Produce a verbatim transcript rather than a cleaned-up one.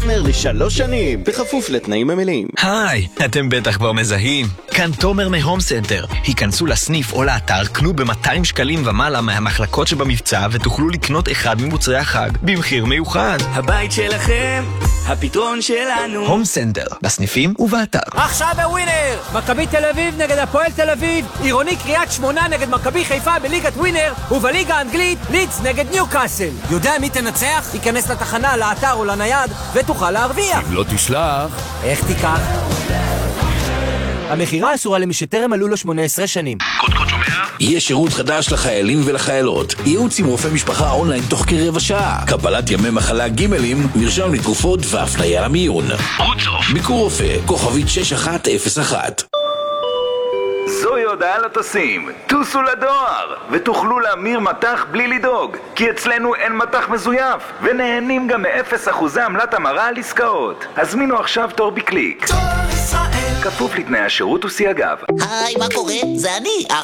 פרטנר לשלוש שנים, בכפוף לתנאים המלאים. היי, אתם בטח כבר מזהים. כאן תומר מהום סנטר. היכנסו לסניף או לאתר, קנו ב-מאתיים שקלים ומעלה מהמחלקות שבמבצע ותוכלו לקנות אחד ממוצרי החג במחיר מיוחד. הבית שלכם, הפתרון שלנו. הום סנטר, בסניפים ובאתר. עכשיו בווינר! מכבי תל אביב נגד הפועל תל אביב, עירוני קריית שמונה נגד מכבי חיפה בליגת ווינר, ובליגה האנגלית לידס נגד ניוקאסל. יודע מי תנצח? ייכנס לתחנה, לאתר או לנייד ותוכל להרוויח. אם לא תשלח... איך תיקח? המחירה אסורה למי שטרם מלאו לו שמונה עשרה שנים. קוד קוד שומע? יש שירות חדש לחיילים ולחיילות. ייעוץ עם רופא משפחה אונליין תוך כרבע שעה. קבלת ימי מחלה גימלים, מרשם לתרופות והפניה למיון. רוצוף. ביקור רופא, כוכבית שש אחת אפס אחת. זוהי הודעה לטסים, טוסו לדואר ותוכלו להמיר מטח בלי לדאוג, כי אצלנו אין מטח מזויף ונהנים גם מאפס אחוזי עמלת המרה על עסקאות. הזמינו עכשיו תור בקליק, כפוף לתנאי השירות וסייגיו. היי, מה קורה? זה אני,